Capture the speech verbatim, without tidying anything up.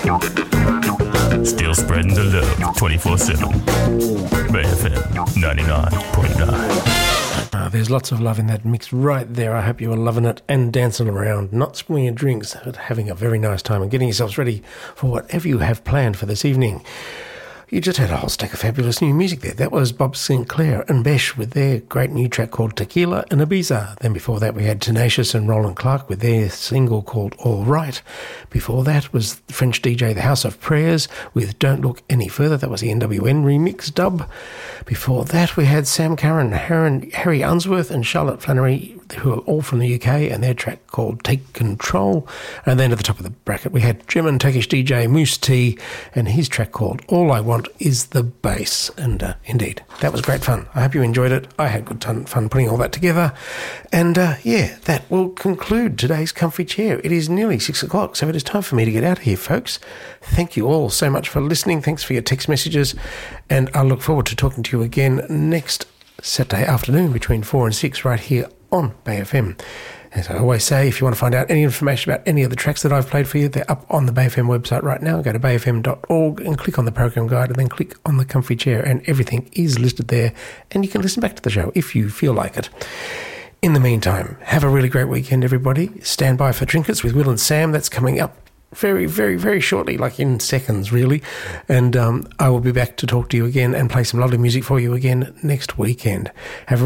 Still spreading the love twenty-four seven. Bay F M ninety-nine point nine. Uh, there's lots of love in that mix right there. I hope you are loving it and dancing around, not spilling your drinks, but having a very nice time and getting yourselves ready for whatever you have planned for this evening. You just had a whole stack of fabulous new music there. That was Bob Sinclair and Besh with their great new track called Tequila and Ibiza. Then before that we had Tenacious and Roland Clark with their single called All Right. Before that was French D J The House of Prayers with Don't Look Any Further. That was the N W N remix dub. Before that we had Sam Curran, Harry Unsworth and Charlotte Flannery, who are all from the U K, and their track called Take Control. And then at the top of the bracket we had German Turkish D J Moose T and his track called All I Want Is the Bass. And uh, indeed, that was great fun. I hope you enjoyed it. I had good ton, fun putting all that together. And uh, yeah, that will conclude today's Comfy Chair. It is nearly six o'clock, so it is time for me to get out of here, folks. Thank you all so much for listening. Thanks for your text messages. And I look forward to talking to you again next Saturday afternoon between four and six right here on Bay F M. As I always say, if you want to find out any information about any of the tracks that I've played for you, they're up on the Bay F M website right now. Go to bay f m dot org and click on the program guide and then click on the Comfy Chair, and everything is listed there, and you can listen back to the show if you feel like it. In the meantime, have a really great weekend, everybody. Stand by for Trinkets with Will and Sam. That's coming up very, very, very shortly, like in seconds, really. And um, I will be back to talk to you again and play some lovely music for you again next weekend. Have a